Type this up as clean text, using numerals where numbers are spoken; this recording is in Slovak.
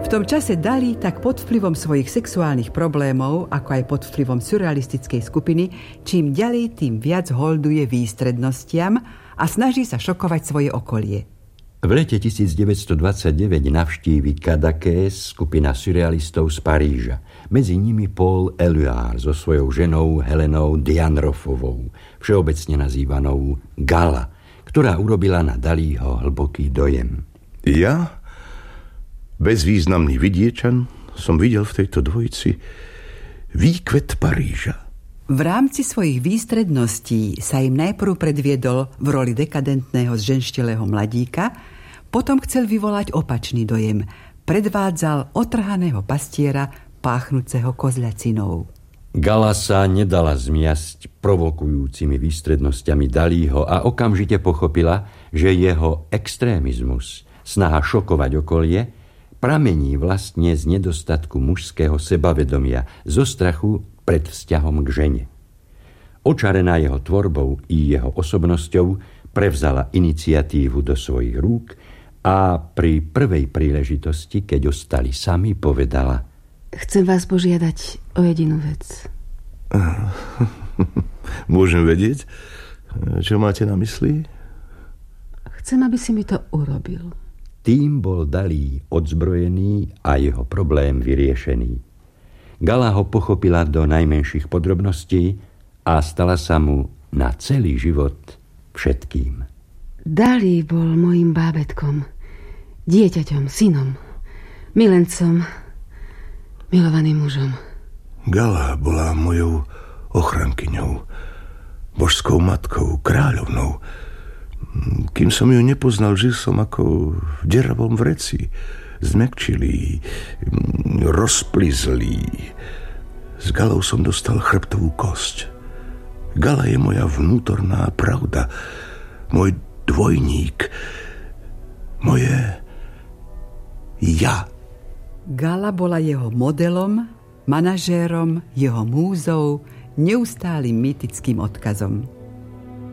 V tom čase Dali tak pod vplyvom svojich sexuálnych problémov, ako aj pod vplyvom surrealistickej skupiny, čím ďalej, tým viac holduje výstrednostiam a snaží sa šokovať svoje okolie. V lete 1929 navštívi Cadaqués skupina surrealistov z Paríža. Medzi nimi Paul Éluard so svojou ženou Helenou Dianrofovou, všeobecne nazývanou Gala, ktorá urobila na Dalího hlboký dojem. Ja, bezvýznamný vidiečan, som videl v tejto dvojici výkvet Paríža. V rámci svojich výstredností sa im najprv predviedol v roli dekadentného zženštelého mladíka, potom chcel vyvolať opačný dojem. Predvádzal otrhaného pastiera páchnúceho kozľacinou. Gala sa nedala zmiasť provokujúcimi výstrednosťami Dalího a okamžite pochopila, že jeho extrémizmus, snaha šokovať okolie, pramení vlastne z nedostatku mužského sebavedomia, zo strachu pred vzťahom k žene. Očarená jeho tvorbou i jeho osobnosťou prevzala iniciatívu do svojich rúk a pri prvej príležitosti, keď ostali sami, povedala: Chcem vás požiadať o jedinú vec. Môžem vedieť, čo máte na mysli? Chcem, aby si mi to urobil. Tým bol Dalí odzbrojený a jeho problém vyriešený. Gala ho pochopila do najmenších podrobností a stala sa mu na celý život všetkým. Dalí bol mojím bábätkom, dieťaťom, synom, milencom, milovaným mužom. Gala bola mojou ochrankyňou, božskou matkou, kráľovnou. Kým som ju nepoznal, žil som ako v deravom vreci, zmäkčilý, rozplizlý. S Galou som dostal chrbtovú kosť. Gala je moja vnútorná pravda, môj dvojník, moje ja. Gala bola jeho modelom, manažérom, jeho múzou, neustálym mýtickým odkazom.